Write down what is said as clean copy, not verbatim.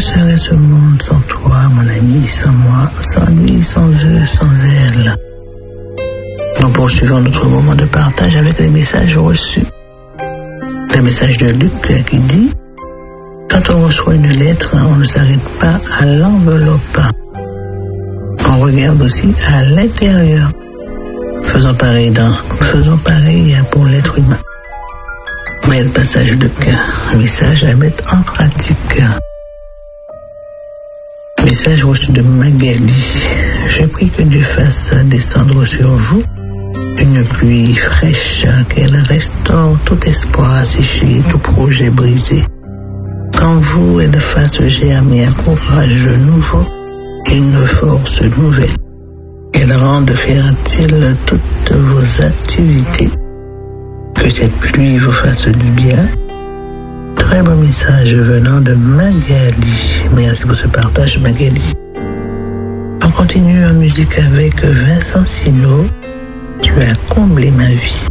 serait ce monde sans toi, mon ami, sans moi, sans lui, sans eux, sans elle? Nous poursuivons notre moment de partage avec les messages reçus. Le message de Luc qui dit: quand on reçoit une lettre, on ne s'arrête pas à l'enveloppe. On regarde aussi à l'intérieur. Faisons pareil pour l'être humain. Mais le passage de cœur, message à mettre en pratique. Message reçu de Magali. Je prie que Dieu fasse descendre sur vous une pluie fraîche, qu'elle restaure tout espoir asséché, tout projet brisé. Qu'en vous, elle fasse germer un courage nouveau, une force nouvelle. Qu'elle rende fertile toutes vos activités. Que cette pluie vous fasse du bien. Très bon message venant de Magali. Merci pour ce partage, Magali. On continue en musique avec Vincent Sino. Tu as comblé ma vie.